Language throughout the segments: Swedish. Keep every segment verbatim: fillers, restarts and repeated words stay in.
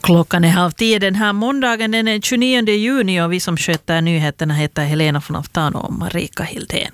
Klockan är halv tio den här måndagen, den är tjugonionde juni, och vi som sköter nyheterna heter Helena von Aftano och Marika Hildén.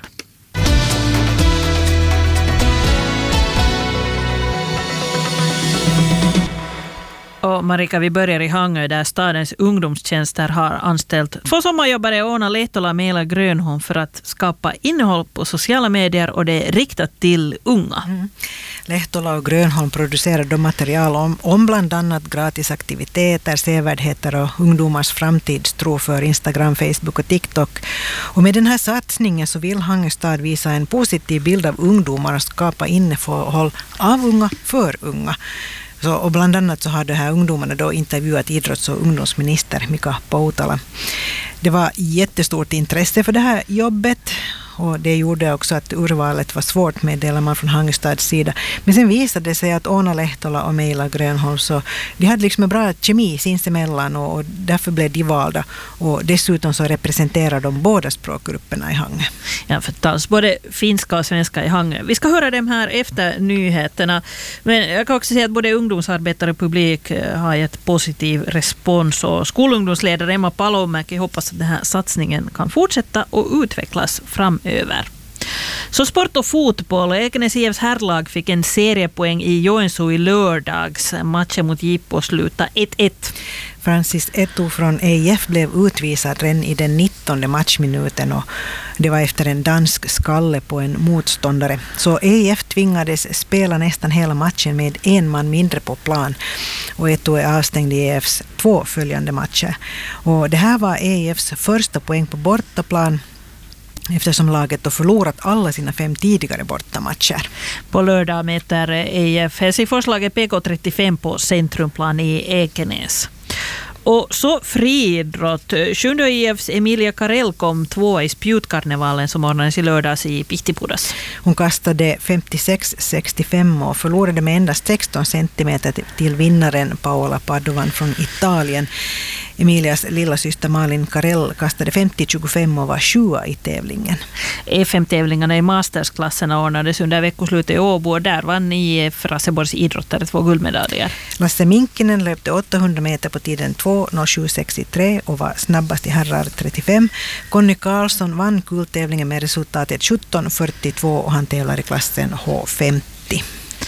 Och Marika, vi börjar i Hangö där stadens ungdomstjänster har anställt två sommarjobbare, Oona Lehtola och Meila Grönholm, för att skapa innehåll på sociala medier, och det är riktat till unga. Mm. Lehtola och Grönholm producerar då material om, om bland annat gratis aktiviteter, sevärdheter och ungdomars framtidstro för Instagram, Facebook och TikTok. Och med den här satsningen så vill Hangö stad visa en positiv bild av ungdomar och skapa innehåll av unga för unga. Så, och bland annat så har de här ungdomarna då intervjuat idrotts- och ungdomsminister Mika Poutala. Det var jättestort intresse för det här jobbet, och det gjorde också att urvalet var svårt, meddelar man från Hangö stads sida. Men sen visade det sig att Oona Lehtola och Meila Grönholm, så de hade liksom en bra kemi sinsemellan, och, och därför blev de valda. Och dessutom så representerar de båda språkgrupperna i Hangö. Ja, för tals både finska och svenska i Hangö. Vi ska höra dem här efter nyheterna. Men jag kan också säga att både ungdomsarbetare och publik har gett positiv respons, och skolungdomsledare Emma Palomäki hoppas att den här satsningen kan fortsätta och utvecklas fram över. Så sport och fotboll. Ekenäs I F:s herrlag fick en seriepoäng i Joensuu i lördags. Matchen mot Jippo slutade ett ett. Francis Etu från E I F blev utvisad redan i den nittonde matchminuten, och det var efter en dansk skalle på en motståndare. Så E I F tvingades spela nästan hela matchen med en man mindre på plan, och Etu är avstängd i E I F:s två följande matcher. Och det här var E I F:s första poäng på bortaplan, eftersom laget har förlorat alla sina fem tidigare bortamatcher. På lördag möter E I F Helsingforslaget P K trettiofem på Centrumplan i Ekenäs. Och så friidrott. Sjunde I F:s Emilia Karel kom två i spjutkarnevalen som ordnades i lördags i Pihtipudas. Hon kastade femtiosex sextiofem och förlorade med endast sexton centimeter till vinnaren Paola Padovan från Italien. Emilias lilla syster Malin Karel kastade femtio tjugofem och var sjua i tävlingen. F M-tävlingarna i mastersklasserna ordnades under veckoslutet i Åbo, och där vann I F Raseborgs idrottare två guldmedaljer. Lasse Minkinen löpte åttahundra meter på tiden två noll sju sextiotre och var snabbast i herrar trettiofem. Conny Karlsson vann guldtävlingen med resultatet sjutton fyrtiotvå, och han tävlar i klassen H femtio.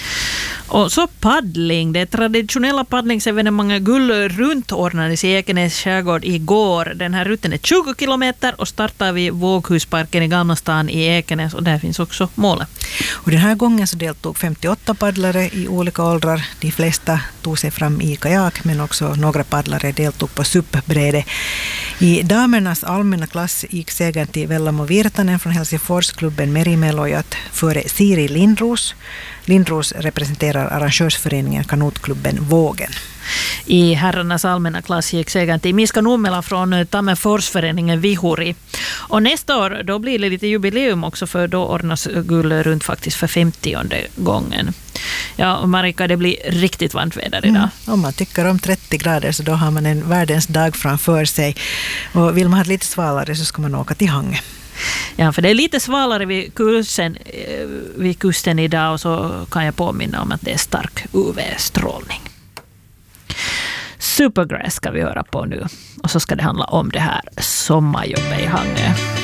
Och så paddling. Det traditionella paddlingsevenemanget Gull runt ordnades i Ekenäs skärgård igår. Den här rutten är tjugo kilometer och startar vid Våghusparken i Gamla stan i Ekenäs, och där finns också målet. Och den här gången så deltog femtioåtta paddlare i olika åldrar. De flesta tog sig fram i kajak, men också några paddlare deltog på suppbrede. I damernas allmänna klass gick segern till Vellamo Virtanen från Helsingforsklubben Merimelojat före Siri Lindros. Lindros representerar arrangörsföreningen kanotklubben Vågen. I herrarnas allmänna klass gick segern till Miska Nummela från Tammerforsföreningen Vihuri. Och nästa år då blir det lite jubileum också, för då ordnas Gull runt faktiskt för femtionde gången. Ja, och Marika, det blir riktigt varmt väder idag. Mm. Om man tycker om trettio grader så då har man en världens dag framför sig. Och vill man ha lite svalare så ska man åka till Hangö. Ja, för det är lite svalare vid kusten, vid kusten idag, och så kan jag påminna om att det är stark U V-strålning. Supergrass ska vi höra på nu, och så ska det handla om det här sommarjobbet i Hangö.